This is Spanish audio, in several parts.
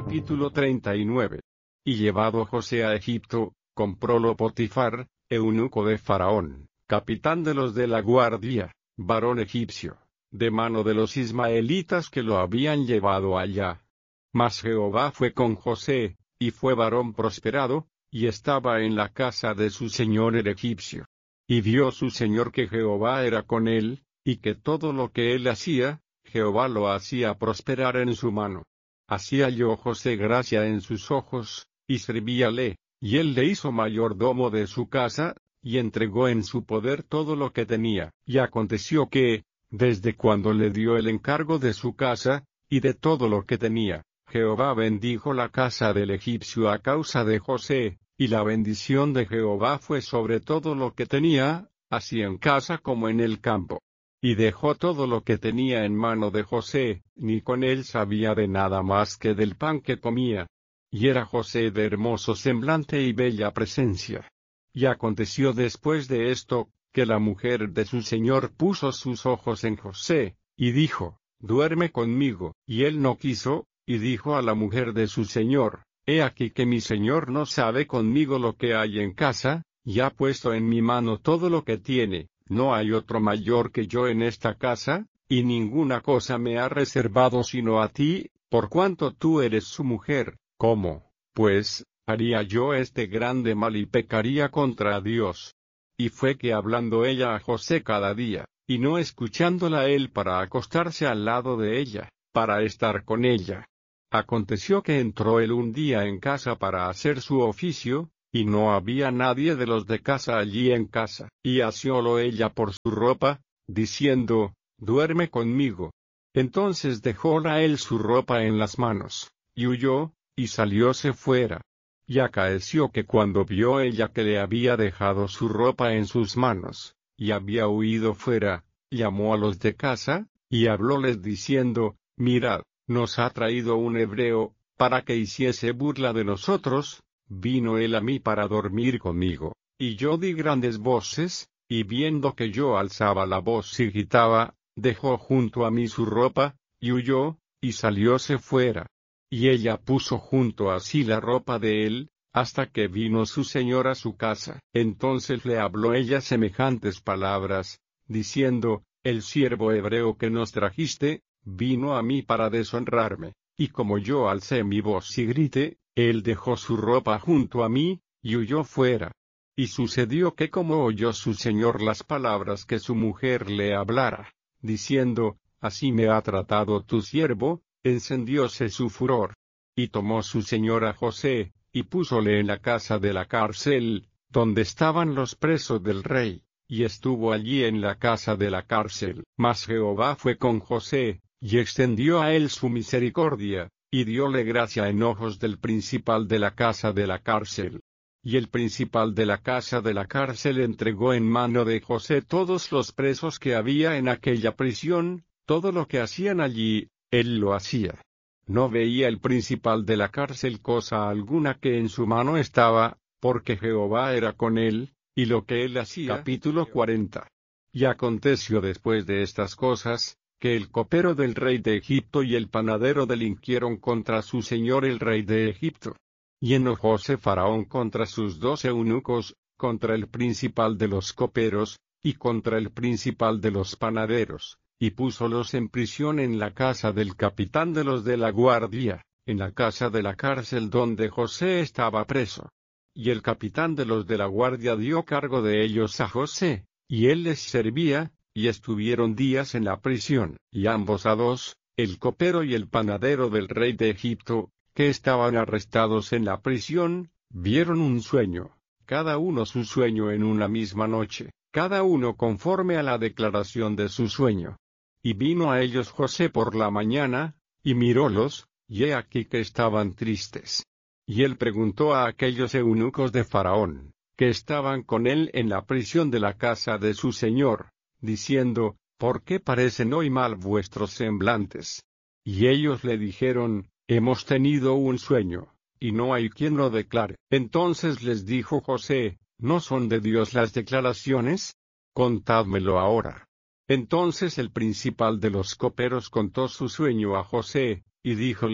Capítulo 39. Y llevado José a Egipto, comprólo Potifar, eunuco de Faraón, capitán de los de la guardia, varón egipcio, de mano de los ismaelitas que lo habían llevado allá. Mas Jehová fue con José, y fue varón prosperado, y estaba en la casa de su señor el egipcio. Y vio su señor que Jehová era con él, y que todo lo que él hacía, Jehová lo hacía prosperar en su mano. Así halló José gracia en sus ojos, y servíale, y él le hizo mayordomo de su casa, y entregó en su poder todo lo que tenía. Y aconteció que, desde cuando le dio el encargo de su casa, y de todo lo que tenía, Jehová bendijo la casa del egipcio a causa de José, y la bendición de Jehová fue sobre todo lo que tenía, así en casa como en el campo. Y dejó todo lo que tenía en mano de José, ni con él sabía de nada más que del pan que comía. Y era José de hermoso semblante y bella presencia. Y aconteció después de esto, que la mujer de su señor puso sus ojos en José, y dijo, duerme conmigo. Y él no quiso, y dijo a la mujer de su señor, he aquí que mi señor no sabe conmigo lo que hay en casa, y ha puesto en mi mano todo lo que tiene. No hay otro mayor que yo en esta casa, y ninguna cosa me ha reservado sino a ti, por cuanto tú eres su mujer. ¿Cómo, pues, haría yo este grande mal y pecaría contra Dios? Y fue que hablando ella a José cada día, y no escuchándola él para acostarse al lado de ella, para estar con ella. Aconteció que entró él un día en casa para hacer su oficio, y no había nadie de los de casa allí en casa. Y asiólo ella por su ropa, diciendo, duerme conmigo. Entonces dejóla él su ropa en las manos, y huyó, y salióse fuera. Y acaeció que cuando vio ella que le había dejado su ropa en sus manos, y había huido fuera, llamó a los de casa, y hablóles diciendo, mirad, nos ha traído un hebreo, para que hiciese burla de nosotros. Vino él a mí para dormir conmigo, y yo di grandes voces, y viendo que yo alzaba la voz y gritaba, dejó junto a mí su ropa, y huyó, y salióse fuera. Y ella puso junto a sí la ropa de él, hasta que vino su señor a su casa. Entonces le habló ella semejantes palabras, diciendo, el siervo hebreo que nos trajiste, vino a mí para deshonrarme, y como yo alcé mi voz y grité, él dejó su ropa junto a mí, y huyó fuera. Y sucedió que como oyó su señor las palabras que su mujer le hablara, diciendo, así me ha tratado tu siervo, encendióse su furor. Y tomó su señor a José, y púsole en la casa de la cárcel, donde estaban los presos del rey, y estuvo allí en la casa de la cárcel. Mas Jehová fue con José, y extendió a él su misericordia, y dióle gracia en ojos del principal de la casa de la cárcel. Y el principal de la casa de la cárcel entregó en mano de José todos los presos que había en aquella prisión, todo lo que hacían allí, él lo hacía. No veía el principal de la cárcel cosa alguna que en su mano estaba, porque Jehová era con él, y lo que él hacía. Capítulo 40. Y aconteció después de estas cosas, que el copero del rey de Egipto y el panadero delinquieron contra su señor el rey de Egipto. Y enojóse Faraón contra sus 2 eunucos, contra el principal de los coperos, y contra el principal de los panaderos, y púsolos en prisión en la casa del capitán de los de la guardia, en la casa de la cárcel donde José estaba preso. Y el capitán de los de la guardia dio cargo de ellos a José, y él les servía, y estuvieron días en la prisión. Y ambos a 2, el copero y el panadero del rey de Egipto, que estaban arrestados en la prisión, vieron un sueño, cada uno su sueño en una misma noche, cada uno conforme a la declaración de su sueño. Y vino a ellos José por la mañana, y mirólos, y he aquí que estaban tristes. Y él preguntó a aquellos eunucos de Faraón, que estaban con él en la prisión de la casa de su señor, diciendo, ¿por qué parecen hoy mal vuestros semblantes? Y ellos le dijeron, hemos tenido un sueño, y no hay quien lo declare. Entonces les dijo José, ¿no son de Dios las declaraciones? Contádmelo ahora. Entonces el principal de los coperos contó su sueño a José, y díjole,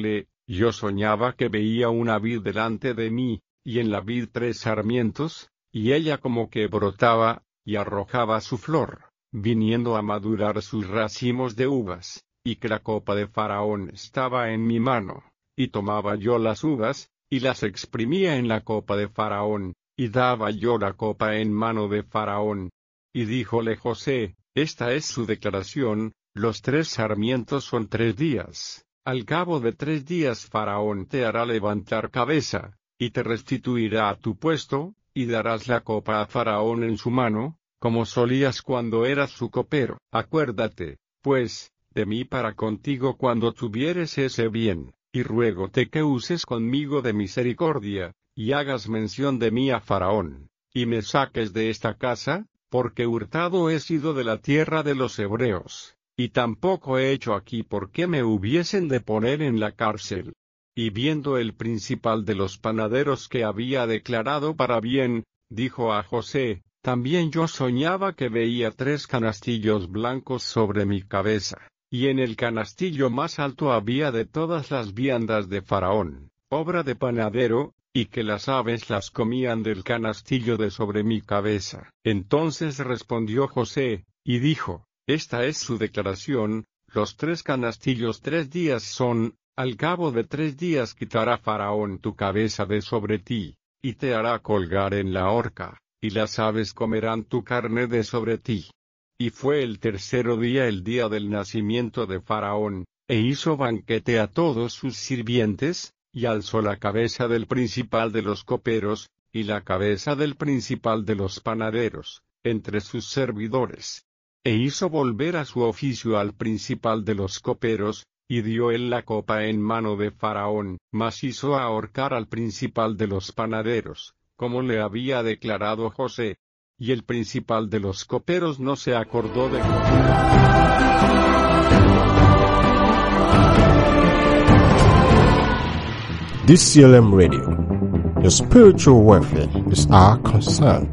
Yo soñaba que veía una vid delante de mí, y en la vid 3 sarmientos, y ella como que brotaba, y arrojaba su flor, viniendo a madurar sus racimos de uvas, y que la copa de Faraón estaba en mi mano, y tomaba yo las uvas, y las exprimía en la copa de Faraón, y daba yo la copa en mano de Faraón. Y díjole José, esta es su declaración, los 3 sarmientos son 3 días, al cabo de 3 días Faraón te hará levantar cabeza, y te restituirá a tu puesto, y darás la copa a Faraón en su mano, como solías cuando eras su copero. Acuérdate, pues, de mí para contigo cuando tuvieres ese bien, y ruégote que uses conmigo de misericordia, y hagas mención de mí a Faraón, y me saques de esta casa, porque hurtado he sido de la tierra de los hebreos, y tampoco he hecho aquí porque me hubiesen de poner en la cárcel. Y viendo el principal de los panaderos que había declarado para bien, dijo a José, también yo soñaba que veía 3 canastillos blancos sobre mi cabeza, y en el canastillo más alto había de todas las viandas de Faraón, obra de panadero, y que las aves las comían del canastillo de sobre mi cabeza. Entonces respondió José, y dijo, esta es su declaración, los 3 canastillos 3 días son, al cabo de 3 días quitará Faraón tu cabeza de sobre ti, y te hará colgar en la horca, y las aves comerán tu carne de sobre ti. Y fue el tercero día el día del nacimiento de Faraón, e hizo banquete a todos sus sirvientes, y alzó la cabeza del principal de los coperos, y la cabeza del principal de los panaderos, entre sus servidores. E hizo volver a su oficio al principal de los coperos, y dio él la copa en mano de Faraón, mas hizo ahorcar al principal de los panaderos, como le había declarado José. Y el principal de los coperos no se acordó de DCLM Radio. Your spiritual welfare is our concern.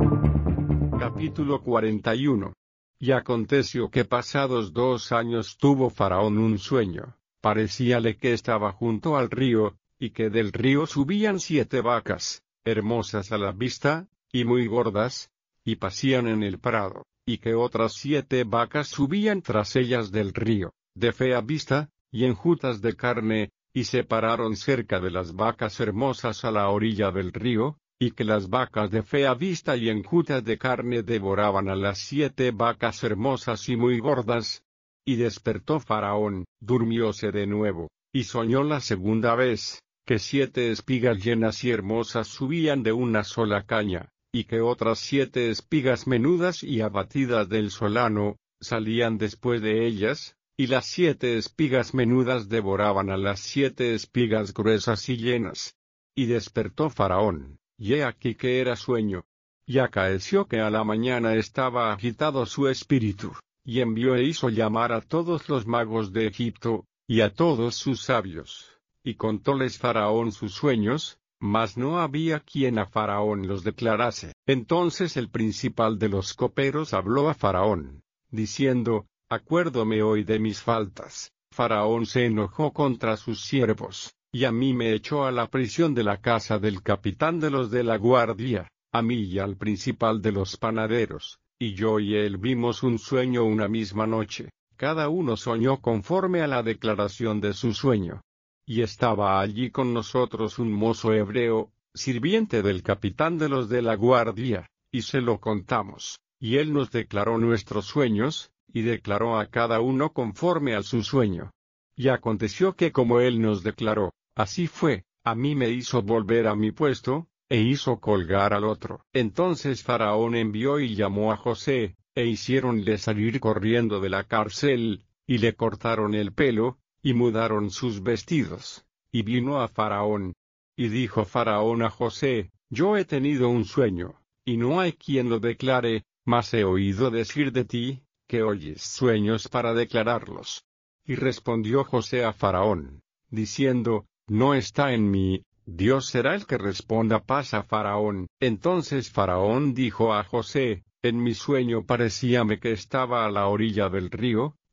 Capítulo 41. Y aconteció que pasados 2 años tuvo Faraón un sueño, parecíale que estaba junto al río, y que del río subían 7 vacas, hermosas a la vista, y muy gordas, y pasían en el prado, y que otras 7 vacas subían tras ellas del río, de fea vista, y enjutas de carne, y se pararon cerca de las vacas hermosas a la orilla del río, y que las vacas de fea vista y enjutas de carne devoraban a las 7 vacas hermosas y muy gordas. Y despertó Faraón, durmióse de nuevo, y soñó la segunda vez, que 7 espigas llenas y hermosas subían de una sola caña, y que otras 7 espigas menudas y abatidas del solano, salían después de ellas, y las 7 espigas menudas devoraban a las 7 espigas gruesas y llenas. Y despertó Faraón, y he aquí que era sueño. Y acaeció que a la mañana estaba agitado su espíritu, y envió e hizo llamar a todos los magos de Egipto, y a todos sus sabios, y contóles Faraón sus sueños, mas no había quien a Faraón los declarase. Entonces el principal de los coperos habló a Faraón, diciendo, acuérdome hoy de mis faltas. Faraón se enojó contra sus siervos, y a mí me echó a la prisión de la casa del capitán de los de la guardia, a mí y al principal de los panaderos, y yo y él vimos un sueño una misma noche, cada uno soñó conforme a la declaración de su sueño. Y estaba allí con nosotros un mozo hebreo, sirviente del capitán de los de la guardia, y se lo contamos, y él nos declaró nuestros sueños, y declaró a cada uno conforme a su sueño. Y aconteció que como él nos declaró, así fue, a mí me hizo volver a mi puesto, e hizo colgar al otro. Entonces Faraón envió y llamó a José, e hiciéronle salir corriendo de la cárcel, y le cortaron el pelo, y mudaron sus vestidos, y vino a Faraón. Y dijo Faraón a José, yo he tenido un sueño, y no hay quien lo declare, mas he oído decir de ti, que oyes sueños para declararlos. Y respondió José a Faraón, diciendo, no está en mí, Dios será el que responda paz a Faraón. Entonces Faraón dijo a José, en mi sueño parecíame que estaba a la orilla del río,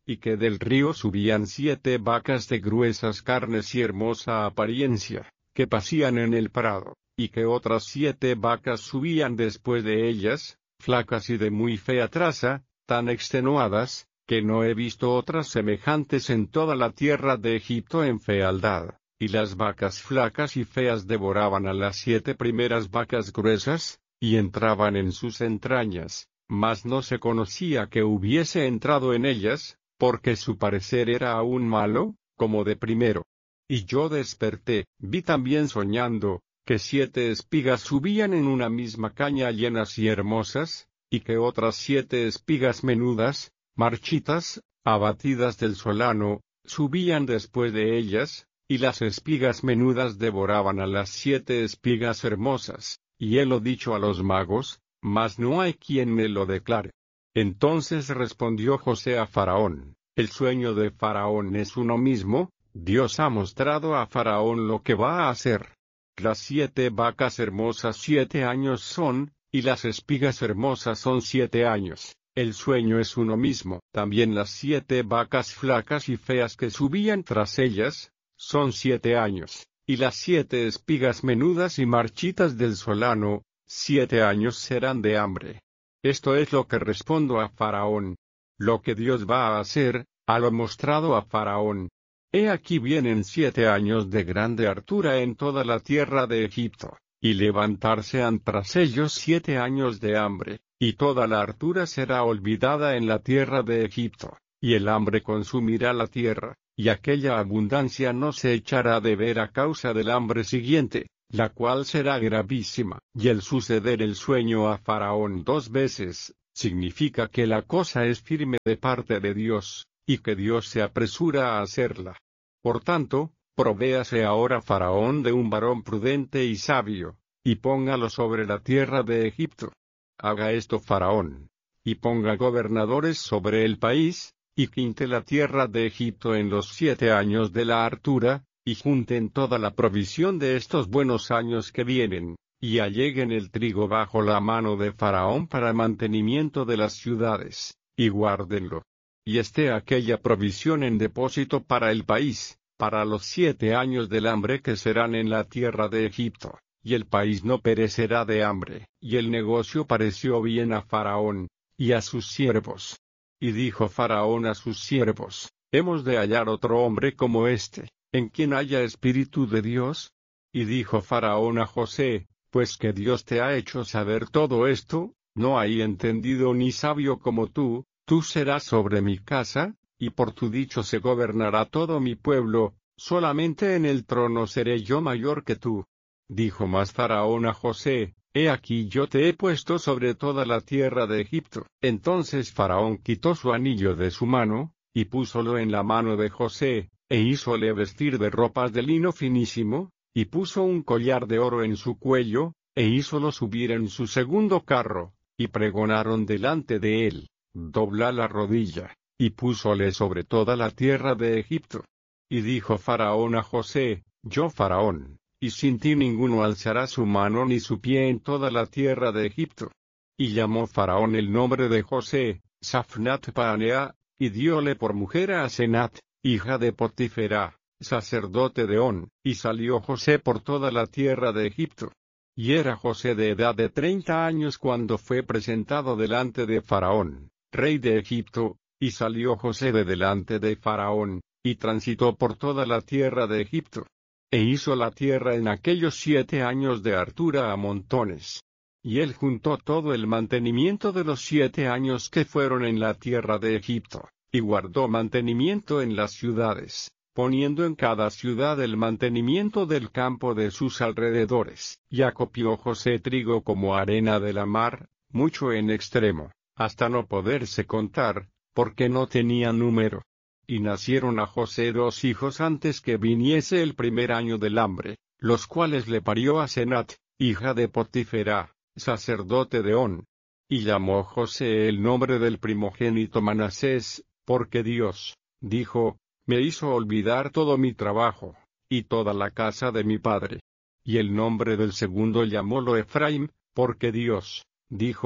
y que del río subían 7 vacas de gruesas carnes y hermosa apariencia, que pacían en el prado, y que otras 7 vacas subían después de ellas, flacas y de muy fea traza, tan extenuadas, que no he visto otras semejantes en toda la tierra de Egipto en fealdad. Y las vacas flacas y feas devoraban a las 7 primeras vacas gruesas, y entraban en sus entrañas, mas no se conocía que hubiese entrado en ellas, porque su parecer era aún malo, como de primero. Y yo desperté, vi también soñando, que 7 espigas subían en una misma caña llenas y hermosas, y que otras 7 espigas menudas, marchitas, abatidas del solano, subían después de ellas, y las espigas menudas devoraban a las 7 espigas hermosas, y helo dicho a los magos, mas no hay quien me lo declare. Entonces respondió José a Faraón, el sueño de Faraón es uno mismo, Dios ha mostrado a Faraón lo que va a hacer. Las 7 vacas hermosas 7 años son, y las espigas hermosas son 7 años. El sueño es uno mismo. También las 7 vacas flacas y feas que subían tras ellas, son 7 años, y las 7 espigas menudas y marchitas del solano, 7 años serán de hambre. Esto es lo que respondo a Faraón. Lo que Dios va a hacer, ha lo mostrado a Faraón. He aquí vienen 7 años de grande hartura en toda la tierra de Egipto, y levantarse han tras ellos 7 años de hambre, y toda la hartura será olvidada en la tierra de Egipto, y el hambre consumirá la tierra. Y aquella abundancia no se echará de ver a causa del hambre siguiente, la cual será gravísima. Y el suceder el sueño a Faraón 2 veces, significa que la cosa es firme de parte de Dios, y que Dios se apresura a hacerla. Por tanto, provéase ahora Faraón de un varón prudente y sabio, y póngalo sobre la tierra de Egipto. Haga esto Faraón, y ponga gobernadores sobre el país, y quinte la tierra de Egipto en los 7 años de la hartura, y junten toda la provisión de estos buenos años que vienen, y alleguen el trigo bajo la mano de Faraón para mantenimiento de las ciudades, y guárdenlo. Y esté aquella provisión en depósito para el país, para los 7 años del hambre que serán en la tierra de Egipto, y el país no perecerá de hambre. Y el negocio pareció bien a Faraón, y a sus siervos. Y dijo Faraón a sus siervos, hemos de hallar otro hombre como este, en quien haya espíritu de Dios. Y dijo Faraón a José, pues que Dios te ha hecho saber todo esto, no hay entendido ni sabio como tú serás sobre mi casa, y por tu dicho se gobernará todo mi pueblo, solamente en el trono seré yo mayor que tú. Dijo más Faraón a José, he aquí yo te he puesto sobre toda la tierra de Egipto. Entonces Faraón quitó su anillo de su mano, y púsolo en la mano de José, e hízole vestir de ropas de lino finísimo, y puso un collar de oro en su cuello, e hízolo subir en su segundo carro, y pregonaron delante de él, dobla la rodilla, y púsole sobre toda la tierra de Egipto. Y dijo Faraón a José, yo Faraón, y sin ti ninguno alzará su mano ni su pie en toda la tierra de Egipto. Y llamó Faraón el nombre de José, Safnat Paanea, y dióle por mujer a Asenat, hija de Potifera, sacerdote de On, y salió José por toda la tierra de Egipto. Y era José de edad de 30 años cuando fue presentado delante de Faraón, rey de Egipto, y salió José de delante de Faraón, y transitó por toda la tierra de Egipto. E hizo la tierra en aquellos 7 años de hartura a montones. Y él juntó todo el mantenimiento de los 7 años que fueron en la tierra de Egipto, y guardó mantenimiento en las ciudades, poniendo en cada ciudad el mantenimiento del campo de sus alrededores. Y acopió José trigo como arena de la mar, mucho en extremo, hasta no poderse contar, porque no tenía número. Y nacieron a José 2 hijos antes que viniese el primer año del hambre, los cuales le parió Asenat, hija de Potifera, sacerdote de On. Y llamó José el nombre del primogénito Manasés, porque Dios, dijo, me hizo olvidar todo mi trabajo, y toda la casa de mi padre. Y el nombre del segundo llamólo Efraim, porque Dios, dijo,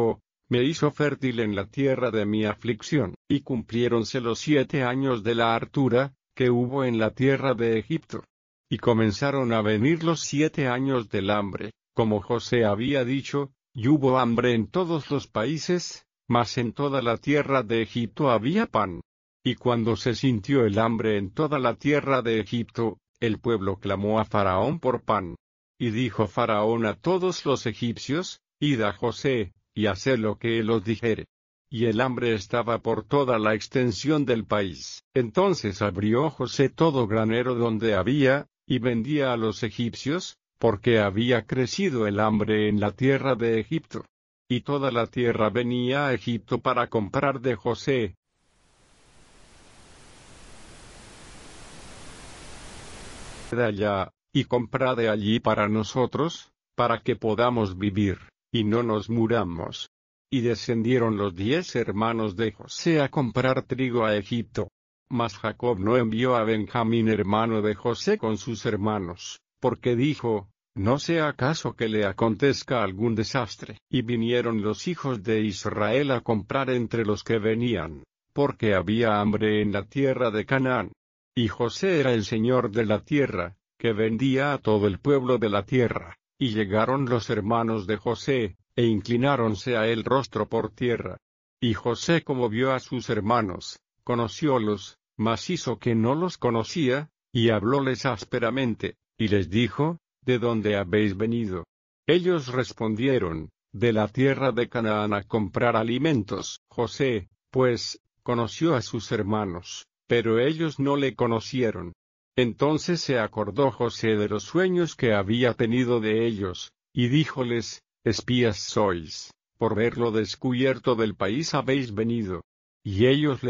me hizo fértil en la tierra de mi aflicción, y cumpliéronse los 7 años de la hartura, que hubo en la tierra de Egipto. Y comenzaron a venir los 7 años del hambre, como José había dicho, y hubo hambre en todos los países, mas en toda la tierra de Egipto había pan. Y cuando se sintió el hambre en toda la tierra de Egipto, el pueblo clamó a Faraón por pan. Y dijo Faraón a todos los egipcios, id a José, y haced lo que él os dijere. Y el hambre estaba por toda la extensión del país. Entonces abrió José todo granero donde había, y vendía a los egipcios, porque había crecido el hambre en la tierra de Egipto. Y toda la tierra venía a Egipto para comprar de José. De allá, y comprad de allí para nosotros, para que podamos vivir, y no nos muramos. Y descendieron los 10 hermanos de José a comprar trigo a Egipto. Mas Jacob no envió a Benjamín hermano de José con sus hermanos, porque dijo, no sea acaso que le acontezca algún desastre. Y vinieron los hijos de Israel a comprar entre los que venían, porque había hambre en la tierra de Canaán. Y José era el señor de la tierra, que vendía a todo el pueblo de la tierra. Y llegaron los hermanos de José, e inclináronse a él rostro por tierra. Y José, como vio a sus hermanos, conociólos, mas hizo que no los conocía, y hablóles ásperamente, y les dijo, ¿de dónde habéis venido? Ellos respondieron, de la tierra de Canaán a comprar alimentos. José, pues, conoció a sus hermanos, pero ellos no le conocieron. Entonces se acordó José de los sueños que había tenido de ellos, y díjoles, espías sois, por verlo descubierto del país habéis venido. Y ellos le